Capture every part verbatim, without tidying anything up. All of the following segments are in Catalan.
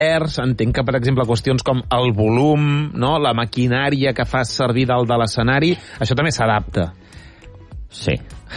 entenc que, per exemple, qüestions com el volum, no? La maquinària que fas servir dalt de l'escenari, això també s'adapta. Sí.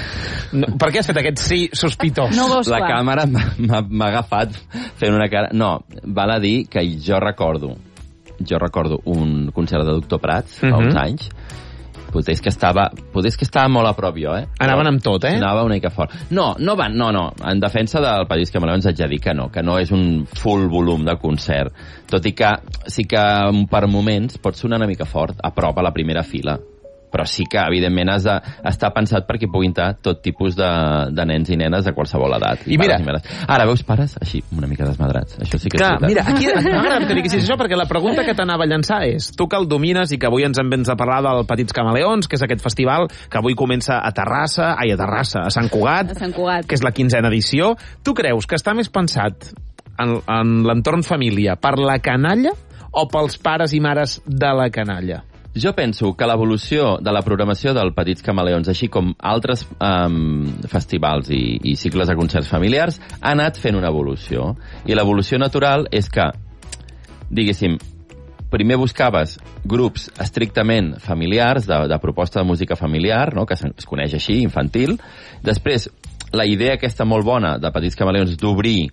No, per què has fet aquest sí sospitós? No veus La clar. càmera m'ha agafat fent una cara... No, val a dir que jo recordo jo recordo un concert de Doctor Prats fa Mhm. uns anys. Potser és que estava, potser és que estava molt a prop jo, eh? Anaven amb tot, eh? Anava una mica fort. No, no van, no, no. En defensa del Padís Camaleons haig de dir que no, que no és un full volum de concert. Tot i que sí que per moments pot sonar una mica fort, a prop a la primera fila. Però sí que, evidentment, has d'estar pensat perquè puguin estar tot tipus de, de nens i nenes de qualsevol edat. I mira... I ara, veus pares així, una mica desmadrats. Això sí que és Clar, veritat. mira, aquí m'agrada que diguessis això, perquè la pregunta que t'anava a llançar és, tu que el domines i que avui ens en vens a parlar del Petits Camaleons, que és aquest festival que avui comença a Terrassa, ai, a Terrassa, a Sant Cugat, A Sant Cugat. que és la quinzena edició, tu creus que està més pensat en, en l'entorn família per la canalla o pels pares i mares de la canalla? Jo penso que l'evolució de la programació del Petits Camaleons, així com altres um, festivals i, i cicles de concerts familiars, ha anat fent una evolució. I l'evolució natural és que, diguéssim, primer buscaves grups estrictament familiars, de, de proposta de música familiar, no? Que es coneix així, infantil. Després, la idea aquesta molt bona de Petits Camaleons d'obrir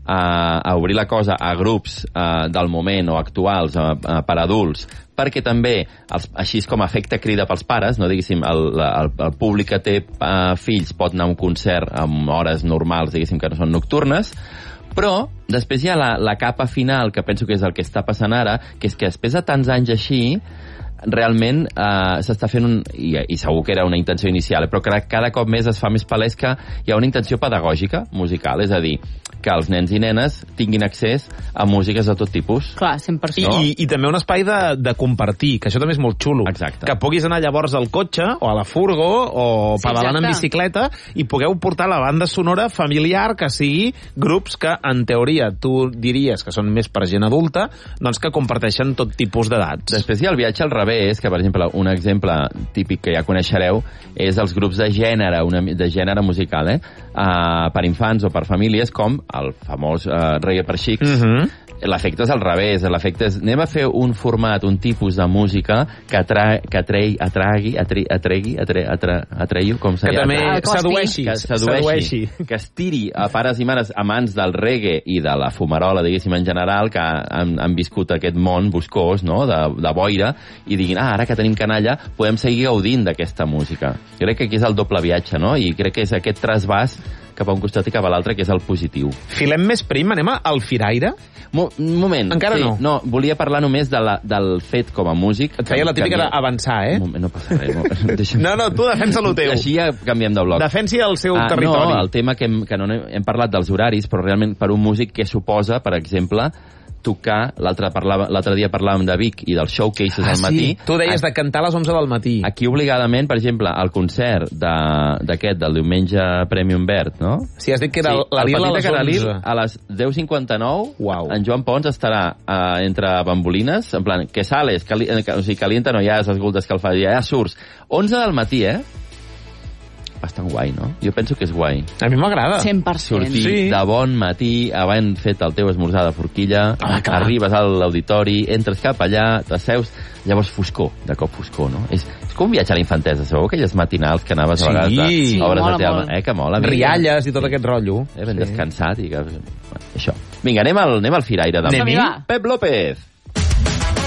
a, a obrir la cosa a grups uh, del moment o actuals uh, uh, per adults, perquè també, els, així com a efecte crida pels pares, no diguéssim, el, el, el públic que té uh, fills pot anar a un concert amb hores normals, diguéssim, que no són nocturnes, però després hi ha la, la capa final, que penso que és el que està passant ara, que és que després de tants anys així, realment eh, s'està fent un... I, i segur que era una intenció inicial, però que cada cop més es fa més palès que hi ha una intenció pedagògica musical, és a dir, que els nens i nenes tinguin accés a músiques de tot tipus. Clar, cent per cent. I, i, i també un espai de, de compartir, que això també és molt xulo. Exacte. Que puguis anar llavors al cotxe o a la furgo o Sí, pedalant en exacte. bicicleta i pugueu portar la banda sonora familiar, que sigui grups que, en teoria, tu diries que són més per gent adulta, doncs que comparteixen tot tipus d'edats. Després hi ha el viatge al revés, que per exemple un exemple típic que ja coneixereu és els grups de gènere, una, de gènere musical, eh? Uh, per infants o per famílies, com el famós uh, Reggae per Xics. Mhm. L'efecte és al revés, l'efecte és anem a fer un format, un tipus de música que, atra que atrei, atragui, atre atregui, atre atre atregui, com Que seria? també Acosti. sedueixi. Que sedueixi, que estiri a pares i mares amants del reggae i de la fumarola, diguéssim, en general, que han, han viscut aquest món boscós, no?, de, de boira, i diguin, ah, ara que tenim canalla, podem seguir gaudint d'aquesta música. Jo crec que aquí és el doble viatge, no?, i crec que és aquest trasbàs cap a un costat i cap a l'altre, que és el positiu. Filem més prim, anem al Firaire? Mo un moment. Encara sí, no. No, volia parlar només de la, del fet com a músic. Et feia la típica d'avançar, eh? Un moment, no passa res. No, deixa'm... No, no, tu defensa-lo teu. Així ja canviem de bloc. Defensi el seu ah, territori. No, el tema que, hem, que no hem, hem parlat dels horaris, però realment per un músic que suposa, per exemple, tocar, l'altre dia parlàvem de Vic i dels showcases Ah, al matí. sí, tu deies de cantar a les onze del matí. Aquí obligadament, per exemple, el concert d'aquest, del diumenge Premium Verd, no? Sí, has dit que era Sí, la el Lila a Petit les de Caralil, onze. a les deu cinquanta-nou, Uau. en Joan Pons estarà uh, entre bambolines, en plan, que sales, cali eh, o sigui, calienta no, ja s'escolta escalfar, ja, ja surts. onze del matí, eh? Bastant guai, no? Jo penso que és guai. A mi m'agrada. cent per cent. Sortir Sí. de bon matí, havent fet el teu esmorzar de forquilla, Ah, clar. arribes a l'auditori, entres cap allà, t'asseus, llavors foscor, de cop foscor, no? És, és com un viatge a la infantesa, sabeu aquelles matinals que anaves Sí. a vegades a Sí, obres mola de teatre, molt. eh, que mola. Vinga. Rialles i tot aquest rotllo. Eh, ben descansat i que... Això. Vinga, anem al, anem al Firaire de Anem-hi? Pep López.